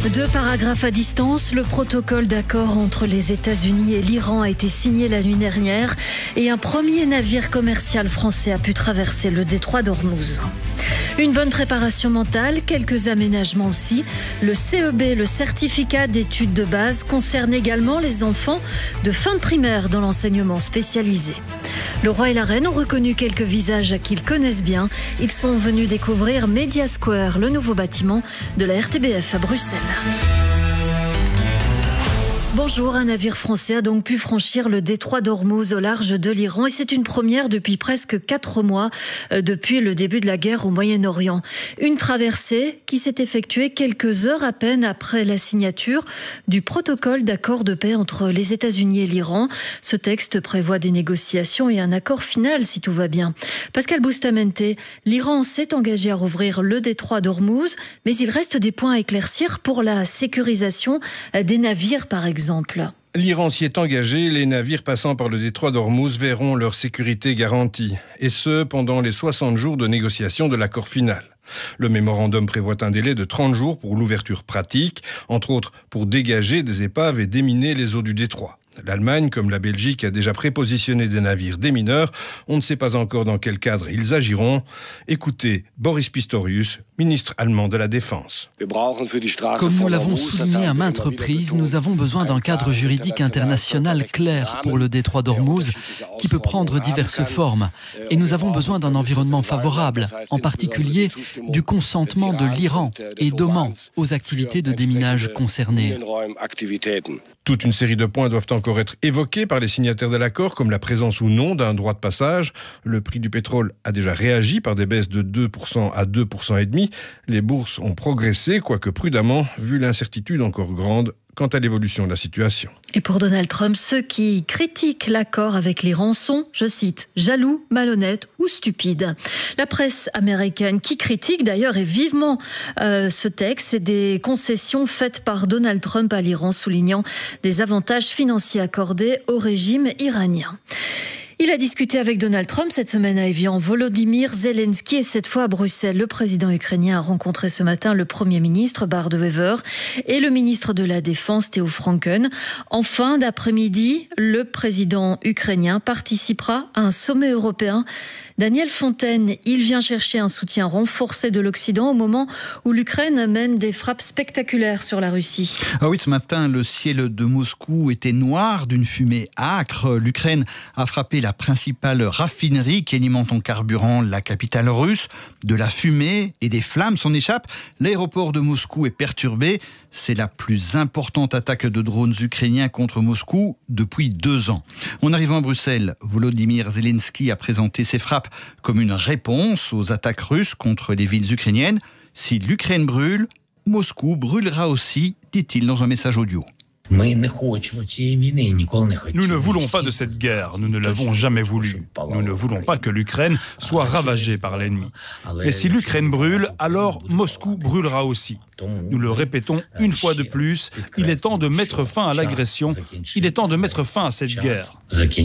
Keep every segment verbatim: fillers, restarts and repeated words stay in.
Deux paragraphes à distance, le protocole d'accord entre les États-Unis et l'Iran a été signé la nuit dernière et un premier navire commercial français a pu traverser le détroit d'Ormuz. Une bonne préparation mentale, quelques aménagements aussi. Le C E B, le certificat d'études de base, concerne également les enfants de fin de primaire dans l'enseignement spécialisé. Le roi et la reine ont reconnu quelques visages qu'ils connaissent bien. Ils sont venus découvrir Media Square, le nouveau bâtiment de la R T B F à Bruxelles. Bonjour, un navire français a donc pu franchir le détroit d'Ormuz au large de l'Iran et c'est une première depuis presque quatre mois, euh, depuis le début de la guerre au Moyen-Orient. Une traversée qui s'est effectuée quelques heures à peine après la signature du protocole d'accord de paix entre les États-Unis et l'Iran. Ce texte prévoit des négociations et un accord final si tout va bien. Pascal Boustamente, l'Iran s'est engagé à rouvrir le détroit d'Ormuz, mais il reste des points à éclaircir pour la sécurisation des navires par exemple. L'Iran s'y est engagé, les navires passant par le détroit d'Ormuz verront leur sécurité garantie, et ce pendant les soixante jours de négociation de l'accord final. Le mémorandum prévoit un délai de trente jours pour l'ouverture pratique, entre autres pour dégager des épaves et déminer les eaux du détroit. L'Allemagne, comme la Belgique, a déjà prépositionné des navires démineurs. On ne sait pas encore dans quel cadre ils agiront. Écoutez Boris Pistorius, ministre allemand de la Défense. Comme nous l'avons souligné à maintes reprises, nous avons besoin d'un cadre juridique international clair pour le détroit d'Ormuz qui peut prendre diverses formes. Et nous avons besoin d'un environnement favorable, en particulier du consentement de l'Iran et d'Oman aux activités de déminage concernées. Toute une série de points doivent encore être évoqués par les signataires de l'accord, comme la présence ou non d'un droit de passage. Le prix du pétrole a déjà réagi par des baisses de deux pour cent à deux pour cent et demi. Les bourses ont progressé, quoique prudemment, vu l'incertitude encore grande quant à l'évolution de la situation. Et pour Donald Trump, ceux qui critiquent l'accord avec l'Iran sont, je cite, jaloux, malhonnêtes ou stupides. La presse américaine qui critique d'ailleurs et vivement euh, ce texte et des concessions faites par Donald Trump à l'Iran, soulignant des avantages financiers accordés au régime iranien. Il a discuté avec Donald Trump cette semaine à Évian, Volodymyr Zelensky et cette fois à Bruxelles. Le président ukrainien a rencontré ce matin le Premier ministre Bart de Wever et le ministre de la Défense Theo Franken. En fin d'après-midi, le président ukrainien participera à un sommet européen. Daniel Fontaine, il vient chercher un soutien renforcé de l'Occident au moment où l'Ukraine mène des frappes spectaculaires sur la Russie. Ah oui, ce matin, le ciel de Moscou était noir d'une fumée âcre. L'Ukraine a frappé la principale raffinerie qui alimente en carburant la capitale russe. De la fumée et des flammes s'en échappent. L'aéroport de Moscou est perturbé. C'est la plus importante attaque de drones ukrainiens contre Moscou depuis deux ans. En arrivant à Bruxelles, Volodymyr Zelensky a présenté ses frappes comme une réponse aux attaques russes contre les villes ukrainiennes. Si l'Ukraine brûle, Moscou brûlera aussi, dit-il dans un message audio. Nous ne voulons pas de cette guerre, nous ne l'avons jamais voulu. Nous ne voulons pas que l'Ukraine soit ravagée par l'ennemi. Mais si l'Ukraine brûle, alors Moscou brûlera aussi. Nous le répétons une fois de plus, il est temps de mettre fin à l'agression, il est temps de mettre fin à cette guerre.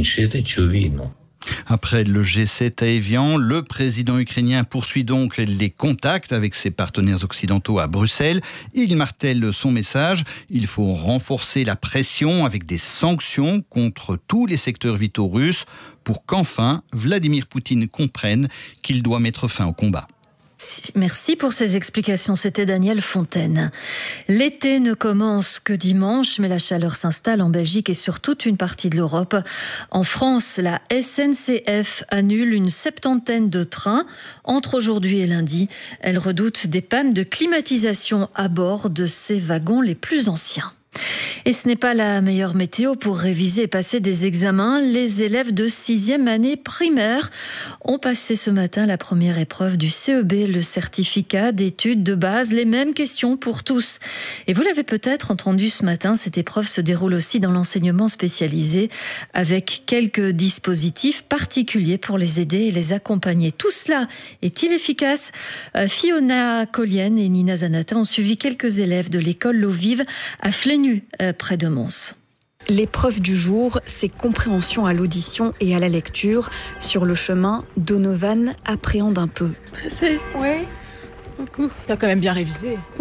Après le G sept à Évian, le président ukrainien poursuit donc les contacts avec ses partenaires occidentaux à Bruxelles. Il martèle son message. Il faut renforcer la pression avec des sanctions contre tous les secteurs vitaux russes pour qu'enfin Vladimir Poutine comprenne qu'il doit mettre fin au combat. Merci pour ces explications, c'était Daniel Fontaine. L'été ne commence que dimanche, mais la chaleur s'installe en Belgique et sur toute une partie de l'Europe. En France, la S N C F annule une septantaine de trains entre aujourd'hui et lundi. Elle redoute des pannes de climatisation à bord de ses wagons les plus anciens. Et ce n'est pas la meilleure météo pour réviser et passer des examens. Les élèves de sixième année primaire ont passé ce matin la première épreuve du C E B, le certificat d'études de base. Les mêmes questions pour tous. Et vous l'avez peut-être entendu ce matin, cette épreuve se déroule aussi dans l'enseignement spécialisé avec quelques dispositifs particuliers pour les aider et les accompagner. Tout cela est-il efficace ? Fiona Collienne et Nina Zanata ont suivi quelques élèves de l'école L'Eau Vive à Flénu, près de Mons. L'épreuve du jour, c'est compréhension à l'audition et à la lecture. Sur le chemin, Donovan appréhende un peu. Stressé ? Oui. Beaucoup. T'as quand même bien révisé. Oui.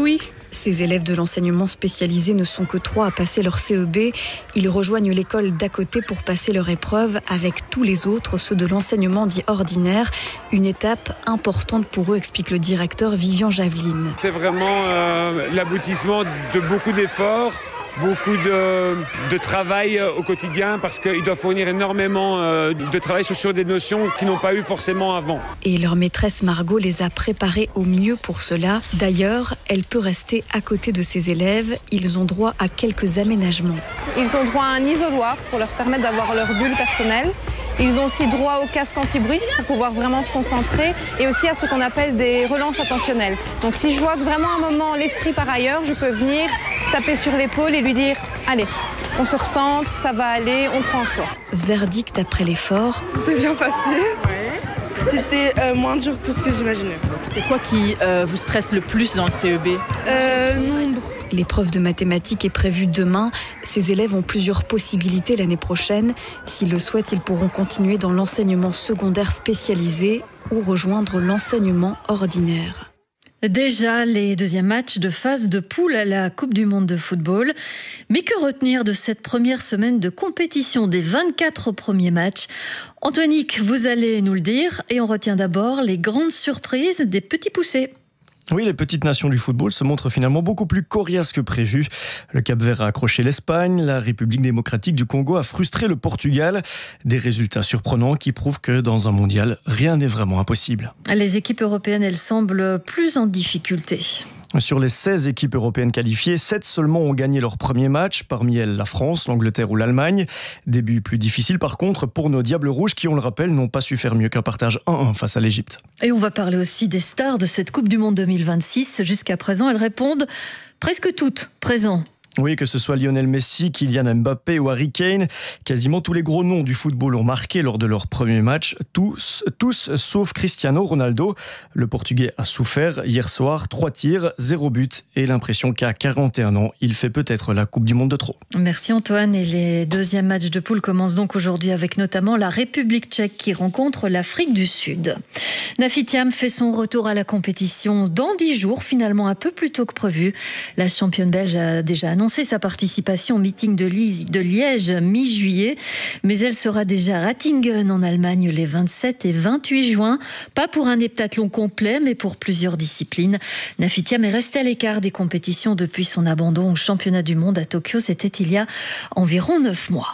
Ces élèves de l'enseignement spécialisé ne sont que trois à passer leur C E B. Ils rejoignent l'école d'à côté pour passer leur épreuve avec tous les autres, ceux de l'enseignement dit ordinaire. Une étape importante pour eux, explique le directeur Vivian Javeline. C'est vraiment euh, l'aboutissement de beaucoup d'efforts, beaucoup de, de travail au quotidien parce qu'ils doivent fournir énormément de travail sur des notions qu'ils n'ont pas eu forcément avant. Et leur maîtresse Margot les a préparés au mieux pour cela. D'ailleurs, elle peut rester à côté de ses élèves. Ils ont droit à quelques aménagements. Ils ont droit à un isoloir pour leur permettre d'avoir leur bulle personnelle. Ils ont aussi droit au casque anti-bruit pour pouvoir vraiment se concentrer et aussi à ce qu'on appelle des relances attentionnelles. Donc si je vois que vraiment à un moment l'esprit part ailleurs, je peux venir taper sur l'épaule et lui dire « Allez, on se recentre, ça va aller, on prend soin ». Verdict après l'effort. C'est bien passé. Ouais. C'était euh, moins dur que ce que j'imaginais. C'est quoi qui euh, vous stresse le plus dans le C E B ? euh, Nombre. L'épreuve de mathématiques est prévue demain. Ces élèves ont plusieurs possibilités l'année prochaine. S'ils le souhaitent, ils pourront continuer dans l'enseignement secondaire spécialisé ou rejoindre l'enseignement ordinaire. Déjà les deuxièmes matchs de phase de poule à la Coupe du Monde de football. Mais que retenir de cette première semaine de compétition des vingt-quatre premiers matchs ? Antoinique, vous allez nous le dire. Et on retient d'abord les grandes surprises des petits poussés. Oui, les petites nations du football se montrent finalement beaucoup plus coriaces que prévu. Le Cap-Vert a accroché l'Espagne, la République démocratique du Congo a frustré le Portugal. Des résultats surprenants qui prouvent que dans un mondial, rien n'est vraiment impossible. Les équipes européennes, elles semblent plus en difficulté. Sur les seize équipes européennes qualifiées, sept seulement ont gagné leur premier match, parmi elles la France, l'Angleterre ou l'Allemagne. Début plus difficile par contre pour nos Diables Rouges qui, on le rappelle, n'ont pas su faire mieux qu'un partage un un face à l'Égypte. Et on va parler aussi des stars de cette Coupe du Monde deux mille vingt-six. Jusqu'à présent, elles répondent presque toutes présents. Oui, que ce soit Lionel Messi, Kylian Mbappé ou Harry Kane, quasiment tous les gros noms du football ont marqué lors de leur premier match, tous, tous sauf Cristiano Ronaldo. Le Portugais a souffert hier soir, trois tirs, zéro but et l'impression qu'à quarante et un ans, il fait peut-être la Coupe du Monde de trop. Merci Antoine. Et les deuxièmes matchs de poule commencent donc aujourd'hui avec notamment la République tchèque qui rencontre l'Afrique du Sud. Nafi Thiam fait son retour à la compétition dans dix jours, finalement un peu plus tôt que prévu. La championne belge a déjà annoncé sa participation au meeting de, Liège, de Liège mi-juillet, mais elle sera déjà à Ratingen en Allemagne les vingt-sept et vingt-huit juin. Pas pour un heptathlon complet, mais pour plusieurs disciplines. Nafi Thiam est restée à l'écart des compétitions depuis son abandon au championnat du monde à Tokyo. C'était il y a environ neuf mois.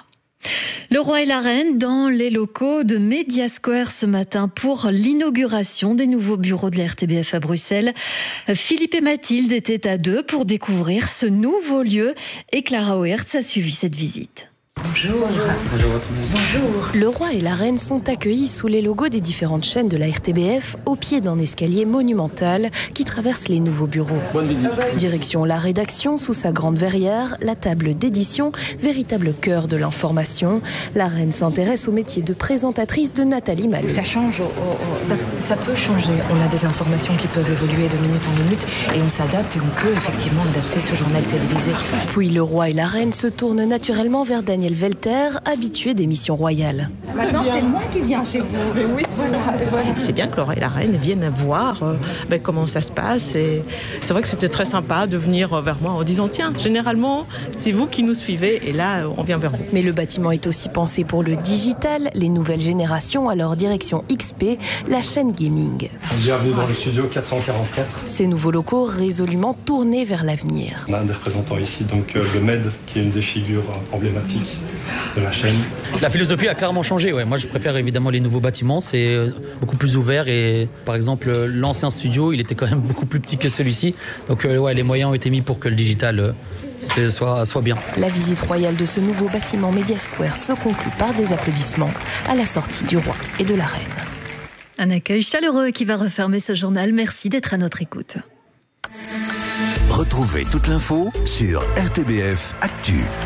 Le roi et la reine dans les locaux de Media Square ce matin pour l'inauguration des nouveaux bureaux de la R T B F à Bruxelles. Philippe et Mathilde étaient à deux pour découvrir ce nouveau lieu et Clara Oertz a suivi cette visite. Bonjour. Bonjour. Bonjour. Le roi et la reine sont accueillis sous les logos des différentes chaînes de la R T B F au pied d'un escalier monumental qui traverse les nouveaux bureaux. Bonne visite. Direction la rédaction sous sa grande verrière, la table d'édition, véritable cœur de l'information. La reine s'intéresse au métier de présentatrice de Nathalie Malou. Ça change, oh, oh. Ça, ça peut changer. On a des informations qui peuvent évoluer de minute en minute et on s'adapte et on peut effectivement adapter ce journal télévisé. Puis le roi et la reine se tournent naturellement vers Daniel Velter, habitué des missions royales. Maintenant, c'est moi qui viens chez vous. Oui, voilà. C'est bien que le roi et la reine viennent voir euh, ben, comment ça se passe. Et c'est vrai que c'était très sympa de venir vers moi en disant tiens, généralement, c'est vous qui nous suivez et là, on vient vers vous. Mais le bâtiment est aussi pensé pour le digital, les nouvelles générations à leur direction X P, la chaîne gaming. Bienvenue dans le studio quatre cent quarante-quatre. Ces nouveaux locaux résolument tournés vers l'avenir. On a un des représentants ici, donc euh, le M E D, qui est une des figures emblématiques de la chaîne. La philosophie a clairement changé. Ouais. Moi, je préfère évidemment les nouveaux bâtiments. C'est beaucoup plus ouvert. Et par exemple, l'ancien studio, il était quand même beaucoup plus petit que celui-ci. Donc, euh, ouais, les moyens ont été mis pour que le digital euh, soit, soit bien. La visite royale de ce nouveau bâtiment Media Square se conclut par des applaudissements à la sortie du roi et de la reine. Un accueil chaleureux qui va refermer ce journal. Merci d'être à notre écoute. Retrouvez toute l'info sur R T B F Actu.